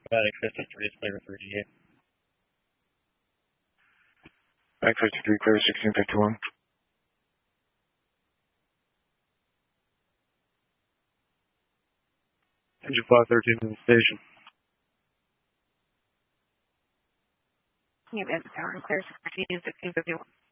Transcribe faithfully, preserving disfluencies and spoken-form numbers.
Back fifty-three is clear for G eight. Back fifty-three, clear sixteen fifty-one. Engine five thirteen to the station. You have the tower and clear sixteen fifty-one.